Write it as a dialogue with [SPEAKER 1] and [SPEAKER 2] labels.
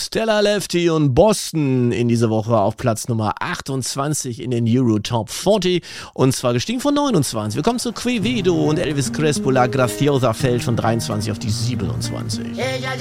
[SPEAKER 1] Stella Lefty und Boston in dieser Woche auf Platz Nummer 28 in den Euro Top 40 und zwar gestiegen von 29. Wir kommen zu Quevedo und Elvis Crespo, La Graciosa fällt von 23 auf die 27.
[SPEAKER 2] Ella